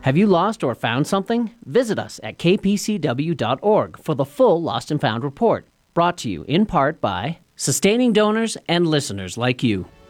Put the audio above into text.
Have you lost or found something? Visit us at kpcw.org for the full Lost and Found report, brought to you in part by sustaining donors and listeners like you.